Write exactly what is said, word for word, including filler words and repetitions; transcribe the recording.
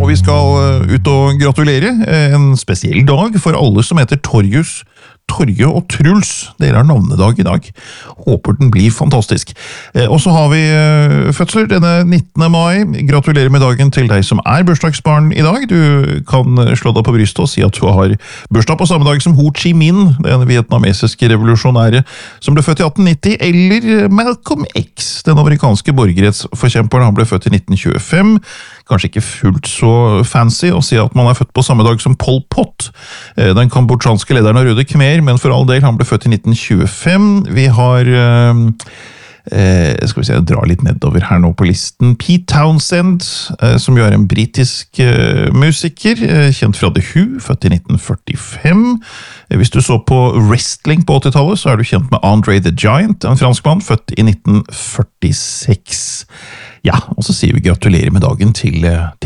og vi skal ut og gratulere en spesiell dag for alle som heter Torjus, Torje og Truls. Dere har navnedag i dag. Håper den blir fantastisk. Og så har vi fødsler denne nittende mai. Gratulerer med dagen til deg som er bursdagsbarn i dag. Du kan slå deg på brystet og si at du har bursdag på samme dag som Ho Chi Minh, den vietnamesiske revolusjonære som ble født i atten nitti, eller Malcolm X, den amerikanske borgerrettsforkjemperen. Han ble født i nitten tjuefem. Kanskje ikke fullt så fancy å si at man er født på samme dag som Pol Pot, den kambodsjanske lederen av Røde Khmer, men for all del, han ble født i nitten tjuefem. Vi har, eh, skal vi se, jeg drar litt nedover her nå på listen, Pete Townsend, eh, som jo er en britisk eh, musiker, eh, kjent fra The Who, født i nitten førtifem. Eh, hvis du så på wrestling på åttitallet, så er du kjent med Andre the Giant, en franskmann, født i nitten førtiseks. Ja, og så sier vi gratulerer med dagen til